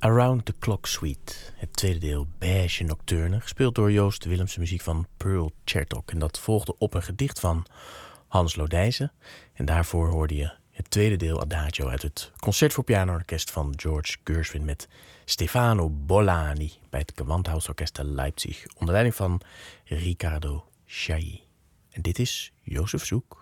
Around the Clock Suite, het tweede deel Beige Nocturne, gespeeld door Joost Willemse, muziek van Pearl Chertok. En dat volgde op een gedicht van Hans Lodijzen. En daarvoor hoorde je het tweede deel Adagio uit het Concert voor Pianoorkest van George Gershwin met Stefano Bollani bij het Gewandhausorkest te Leipzig onder leiding van Riccardo Chailly. En dit is Jozef Zoek.